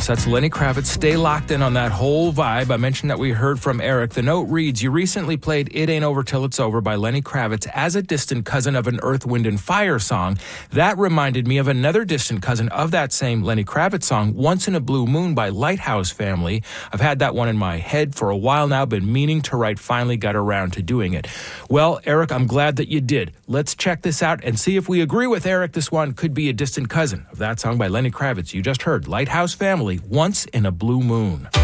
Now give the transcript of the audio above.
Yes, that's Lenny Kravitz. Stay locked in on that whole vibe. I mentioned that we heard from Eric. The note reads, you recently played It Ain't Over Till It's Over by Lenny Kravitz as a distant cousin of an Earth, Wind & Fire song. That reminded me of another distant cousin of that same Lenny Kravitz song, Once in a Blue Moon by Lighthouse Family. I've had that one in my head for a while now, been meaning to write, finally got around to doing it. Well, Eric, I'm glad that you did. Let's check this out and see if we agree with Eric. This one could be a distant cousin of that song by Lenny Kravitz. You just heard Lighthouse Family, Once in a Blue Moon.